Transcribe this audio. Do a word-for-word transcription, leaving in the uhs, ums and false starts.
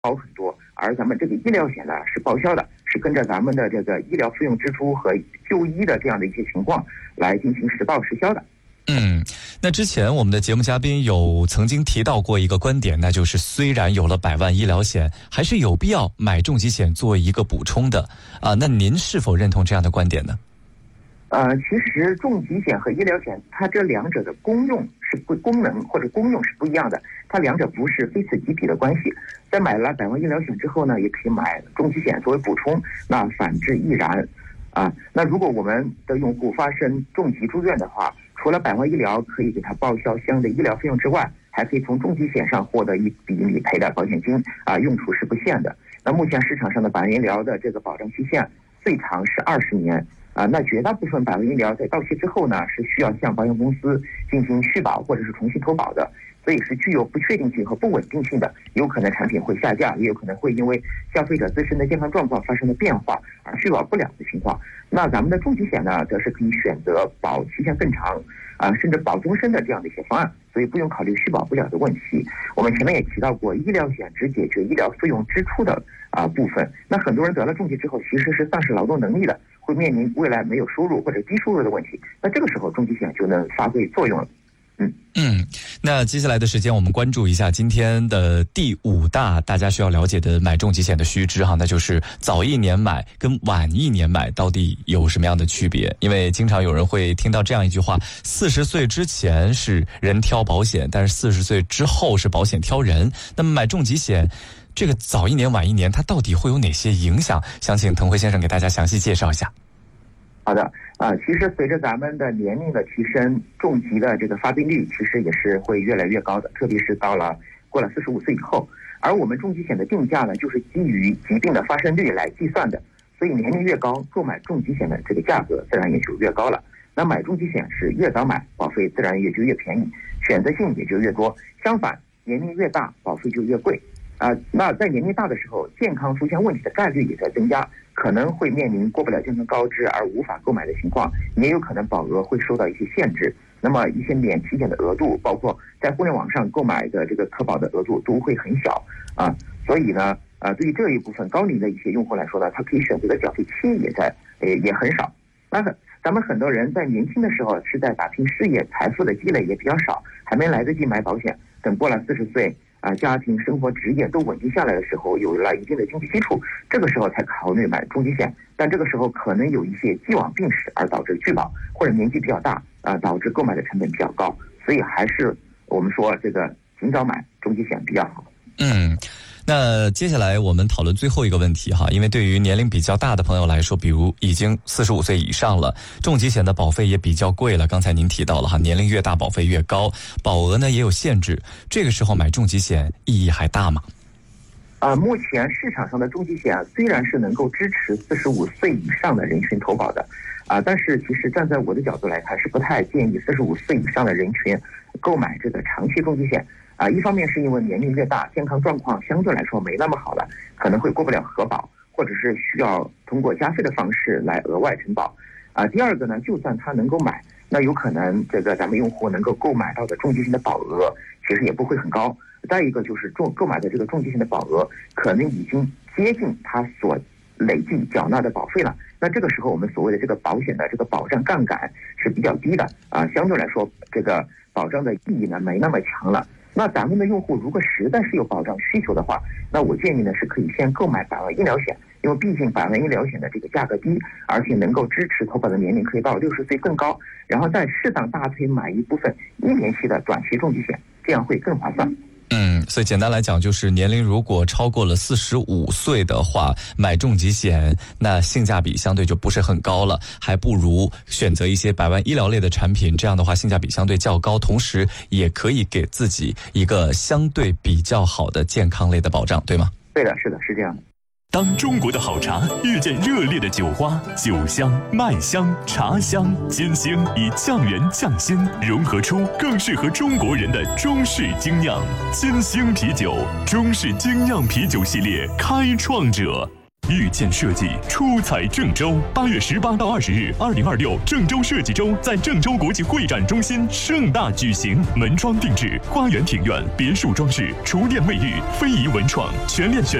高很多，而咱们这个医疗险呢是报销的，是跟着咱们的这个医疗费用支出和就医的这样的一些情况来进行实报实销的。 嗯，那之前我们的节目嘉宾有曾经提到过一个观点，那就是虽然有了百万医疗险，还是有必要买重疾险做一个补充的啊。那您是否认同这样的观点呢？ 呃，其实重疾险和医疗险，它这两者的功用是不功能或者功用是不一样的，它两者不是非此即彼的关系。在买了百万医疗险之后呢，也可以买重疾险作为补充，那反之亦然。啊，那如果我们的用户发生重疾住院的话，除了百万医疗可以给他报销相应的医疗费用之外，还可以从重疾险上获得一笔理赔的保险金啊，用处是不限的。那目前市场上的百万医疗的这个保障期限最长是二十年啊，那绝大部分百万医疗在到期之后呢，是需要向保险公司进行续保或者是重新投保的，所以是具有不确定性和不稳定性的，有可能产品会下架，也有可能会因为消费者自身的健康状况发生了变化而续保不了的情况。那咱们的重疾险呢，则是可以选择保期限更长啊，甚至保终身的这样的一些方案，所以不用考虑续保不了的问题。我们前面也提到过，医疗险只解决医疗费用支出的啊部分，那很多人得了重疾之后其实是丧失劳动能力的，会面临未来没有收入或者低收入的问题，那这个时候重疾险就能发挥作用了。嗯嗯，那接下来的时间我们关注一下今天的第五大大家需要了解的买重疾险的须知哈，那就是早一年买跟晚一年买到底有什么样的区别？因为经常有人会听到这样一句话，四十岁之前是人挑保险，但是四十岁之后是保险挑人。那么买重疾险这个早一年晚一年它到底会有哪些影响？想请腾辉先生给大家详细介绍一下。 好的啊，其实随着咱们的年龄的提升，重疾的这个发病率其实也是会越来越高的，特别是到了过了四十五岁以后。而我们重疾险的定价呢，就是基于疾病的发生率来计算的，所以年龄越高，购买重疾险的这个价格自然也就越高了。那买重疾险是越早买，保费自然也就越便宜，选择性也就越多。相反，年龄越大，保费就越贵。啊，那在年龄大的时候，健康出现问题的概率也在增加，可能会面临过不了健康高知而无法购买的情况，也有可能保额会受到一些限制。那么一些免体检的额度，包括在互联网上购买的这个投保的额度都会很小啊，所以呢，啊，对于这一部分高龄的一些用户来说呢，他可以选择的缴费期也在也也很少。那咱们很多人在年轻的时候是在打拼事业，财富的积累也比较少，还没来得及买保险，等过了四十岁。啊，家庭生活职业都稳定下来的时候，有了一定的经济基础，这个时候才考虑买重疾险。但这个时候可能有一些既往病史而导致拒保，或者年纪比较大啊，导致购买的成本比较高，所以还是我们说这个尽早买重疾险比较好。 嗯。那接下来我们讨论最后一个问题哈，因为对于年龄比较大的朋友来说，比如已经四十五岁以上了，重疾险的保费也比较贵了。刚才您提到了哈，年龄越大保费越高，保额呢也有限制，这个时候买重疾险意义还大吗？ 啊，目前市场上的重疾险虽然是能够支持四十五岁以上的人群投保的，啊，但是其实站在我的角度来看，是不太建议四十五岁以上的人群购买这个长期重疾险。啊，一方面是因为年龄越大，健康状况相对来说没那么好了，可能会过不了核保，或者是需要通过加费的方式来额外承保。啊，第二个呢，就算他能够买，那有可能这个咱们用户能够购买到的重疾险的保额其实也不会很高。再一个就是重购买的这个重疾险的保额可能已经接近他所累计缴纳的保费了。那这个时候我们所谓的这个保险的这个保障杠杆是比较低的啊，相对来说这个保障的意义呢没那么强了。那咱们的用户如果实在是有保障需求的话，那我建议呢是可以先购买百万医疗险，因为毕竟百万医疗险的这个价格低，而且能够支持投保的年龄可以到六十岁更高，然后再适当搭配买一部分一年期的短期重疾险，这样会更划算。 嗯，所以简单来讲，就是年龄如果超过了四十五岁的话，买重疾险那性价比相对就不是很高了，还不如选择一些百万医疗类的产品，这样的话性价比相对较高，同时也可以给自己一个相对比较好的健康类的保障，对吗？ 对的，是的，是这样的。 当中国的好茶遇见热烈的酒花，酒香、麦香、茶香、金星以降元降心，融合出更适合中国人的中式精酿。金星啤酒，中式精酿啤酒系列开创者。 遇见设计，出彩郑州。八月十八到二十日，二零二六郑州设计周在郑州国际会展中心盛大举行，门窗定制、花园庭院、别墅装饰、厨电卫浴、非遗文创，全链选